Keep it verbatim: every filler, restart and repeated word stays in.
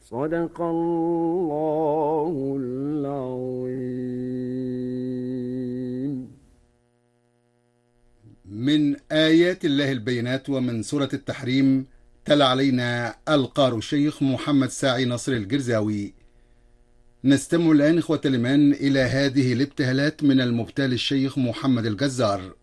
صدق الله العظيم. من آيات الله البينات ومن سورة التحريم تلا علينا القار الشيخ محمد ساعي نصر الجرزاوي. نستمع الآن إخوة الإيمان إلى هذه الابتهالات من المبتال الشيخ محمد الجزار.